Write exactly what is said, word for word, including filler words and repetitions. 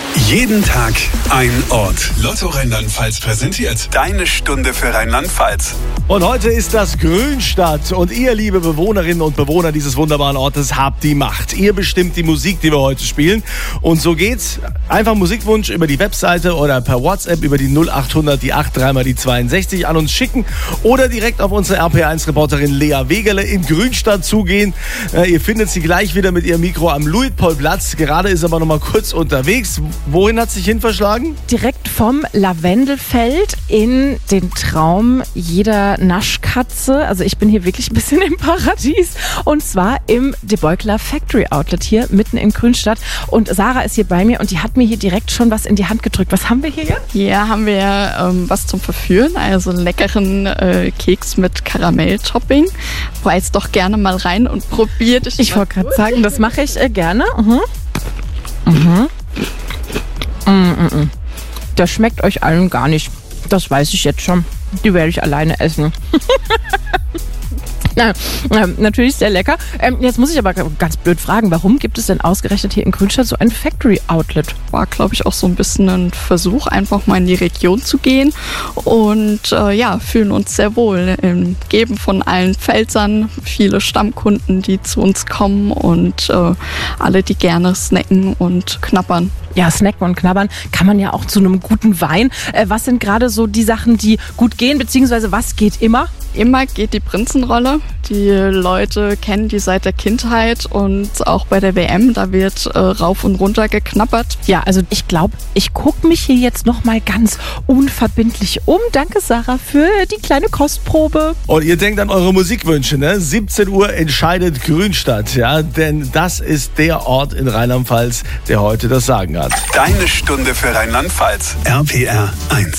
Jeden Tag ein Ort. Lotto Rheinland-Pfalz präsentiert deine Stunde für Rheinland-Pfalz. Und heute ist das Grünstadt. Und ihr, liebe Bewohnerinnen und Bewohner dieses wunderbaren Ortes, habt die Macht. Ihr bestimmt die Musik, die wir heute spielen. Und so geht's. Einfach Musikwunsch über die Webseite oder per WhatsApp über die null achthundert, die acht, drei mal die zweiundsechzig an uns schicken. Oder direkt auf unsere R P eins Reporterin Lea Wegerle in Grünstadt zugehen. Äh, ihr findet sie gleich wieder mit ihrem Mikro am Luitpoldplatz. Gerade ist aber noch mal kurz unterwegs. Wohin hat sie sich hin verschlagen? Direkt vom Lavendelfeld in den Traum jeder Naschkatze. Also ich bin hier wirklich ein bisschen im Paradies. Und zwar im De Beukler Factory Outlet hier mitten in Grünstadt. Und Sarah ist hier bei mir und die hat mir hier direkt schon was in die Hand gedrückt. Was haben wir hier jetzt? Hier haben wir ähm, was zum Verführen. Also einen leckeren äh, Keks mit Karamelltopping. Beiß doch gerne mal rein und probiert. Ich, ich wollte gerade sagen, das mache ich äh, gerne. Mhm. Mhm. Mm, mm, mm. Das schmeckt euch allen gar nicht. Das weiß ich jetzt schon. Die werde ich alleine essen. Na, äh, natürlich sehr lecker. Ähm, jetzt muss ich aber ganz blöd fragen, warum gibt es denn ausgerechnet hier in Grünstadt so ein Factory Outlet? War, glaube ich, auch so ein bisschen ein Versuch, einfach mal in die Region zu gehen. Und äh, ja, fühlen uns sehr wohl. Im Geben von allen Pfälzern, viele Stammkunden, die zu uns kommen und äh, alle, die gerne snacken und knabbern. Ja, snacken und knabbern kann man ja auch zu einem guten Wein. Äh, was sind gerade so die Sachen, die gut gehen, beziehungsweise was geht immer? Immer geht die Prinzenrolle. Die Leute kennen die seit der Kindheit und auch bei der W M, da wird äh, rauf und runter geknabbert. Ja, also ich glaube, ich gucke mich hier jetzt nochmal ganz unverbindlich um. Danke, Sarah, für die kleine Kostprobe. Und ihr denkt an eure Musikwünsche, ne? siebzehn Uhr entscheidet Grünstadt, ja? Denn das ist der Ort in Rheinland-Pfalz, der heute das Sagen hat. Deine Stunde für Rheinland-Pfalz. R P R eins.